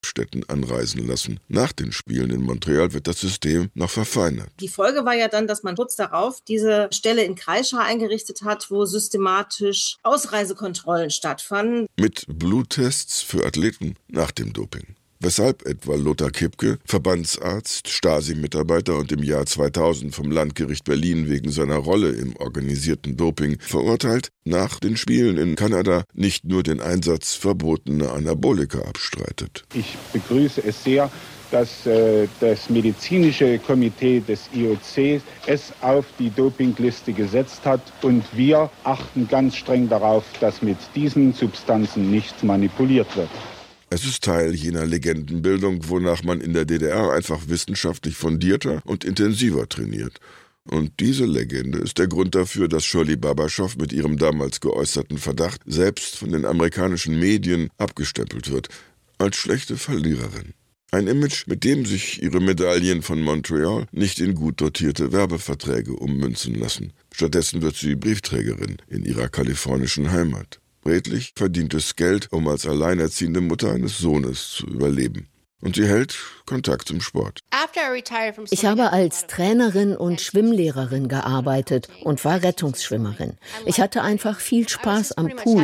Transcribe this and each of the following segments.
Städten anreisen lassen. Nach den Spielen in Montreal wird das System noch verfeinert. Die Folge war ja dann, dass man kurz darauf diese Stelle in Kreischa eingerichtet hat, wo systematisch Ausreisekontrollen stattfanden. Mit Bluttests für Athleten nach dem Doping. Weshalb etwa Lothar Kippke, Verbandsarzt, Stasi-Mitarbeiter und im Jahr 2000 vom Landgericht Berlin wegen seiner Rolle im organisierten Doping verurteilt, nach den Spielen in Kanada nicht nur den Einsatz verbotener Anabolika abstreitet. Ich begrüße es sehr, dass das medizinische Komitee des IOC es auf die Dopingliste gesetzt hat. Und wir achten ganz streng darauf, dass mit diesen Substanzen nicht manipuliert wird. Es ist Teil jener Legendenbildung, wonach man in der DDR einfach wissenschaftlich fundierter und intensiver trainiert. Und diese Legende ist der Grund dafür, dass Shirley Babaschow mit ihrem damals geäußerten Verdacht selbst von den amerikanischen Medien abgestempelt wird, als schlechte Verliererin. Ein Image, mit dem sich ihre Medaillen von Montreal nicht in gut dotierte Werbeverträge ummünzen lassen. Stattdessen wird sie Briefträgerin in ihrer kalifornischen Heimat. Redlich verdientes Geld, um als alleinerziehende Mutter eines Sohnes zu überleben. Und sie hält Kontakt zum Sport. Ich habe als Trainerin und Schwimmlehrerin gearbeitet und war Rettungsschwimmerin. Ich hatte einfach viel Spaß am Pool.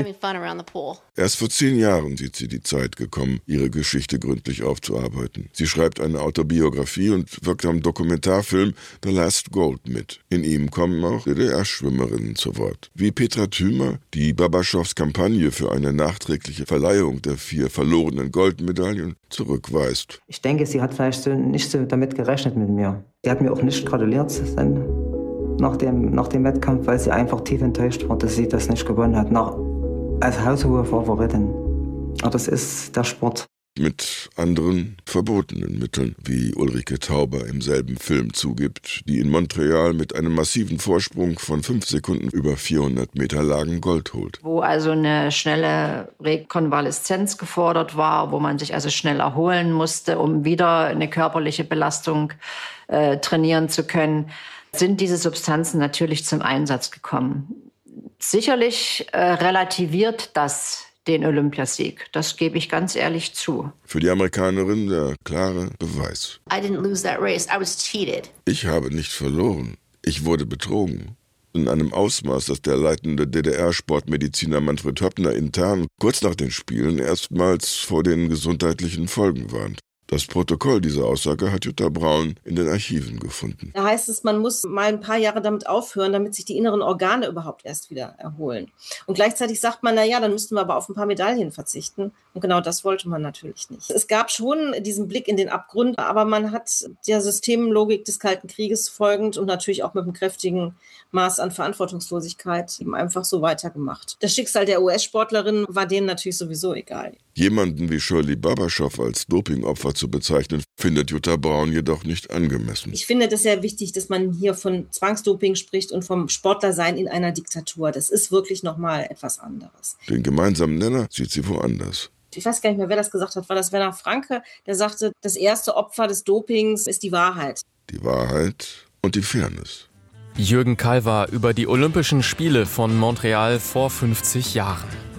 Erst vor 10 Jahren sieht sie die Zeit gekommen, ihre Geschichte gründlich aufzuarbeiten. Sie schreibt eine Autobiografie und wirkt am Dokumentarfilm The Last Gold mit. In ihm kommen auch DDR-Schwimmerinnen zu Wort. Wie Petra Thümer, die Babaschows Kampagne für eine nachträgliche Verleihung der 4 verlorenen Goldmedaillen zurückweist. Ich denke, sie hat vielleicht nicht so damit gerechnet mit mir. Sie hat mir auch nicht gratuliert nach dem Wettkampf, weil sie einfach tief enttäuscht war, dass sie das nicht gewonnen hat. Als haushohe Favoritin. Aber das ist der Sport. Mit anderen verbotenen Mitteln, wie Ulrike Tauber im selben Film zugibt, die in Montreal mit einem massiven Vorsprung von 5 Sekunden über 400 Meter Lagen Gold holt. Wo also eine schnelle Rekonvaleszenz gefordert war, wo man sich also schnell erholen musste, um wieder eine körperliche Belastung trainieren zu können, sind diese Substanzen natürlich zum Einsatz gekommen. Sicherlich relativiert das den Olympiasieg. Das gebe ich ganz ehrlich zu. Für die Amerikanerin der klare Beweis. Ich habe nicht verloren. Ich wurde betrogen. In einem Ausmaß, das der leitende DDR-Sportmediziner Manfred Höppner intern kurz nach den Spielen erstmals vor den gesundheitlichen Folgen warnt. Das Protokoll dieser Aussage hat Jutta Braun in den Archiven gefunden. Da heißt es, man muss mal ein paar Jahre damit aufhören, damit sich die inneren Organe überhaupt erst wieder erholen. Und gleichzeitig sagt man, dann müssten wir aber auf ein paar Medaillen verzichten. Und genau das wollte man natürlich nicht. Es gab schon diesen Blick in den Abgrund, aber man hat der Systemlogik des Kalten Krieges folgend und natürlich auch mit einem kräftigen Maß an Verantwortungslosigkeit eben einfach so weitergemacht. Das Schicksal der US-Sportlerin war denen natürlich sowieso egal. Jemanden wie Shirley Babaschow als Dopingopfer zu bezeichnen, findet Jutta Braun jedoch nicht angemessen. Ich finde das sehr wichtig, dass man hier von Zwangsdoping spricht und vom Sportlersein in einer Diktatur. Das ist wirklich nochmal etwas anderes. Den gemeinsamen Nenner sieht sie woanders. Ich weiß gar nicht mehr, wer das gesagt hat. War das Werner Franke, der sagte, das erste Opfer des Dopings ist die Wahrheit. Die Wahrheit und die Fairness. Jürgen Kalver über die Olympischen Spiele von Montreal vor 50 Jahren.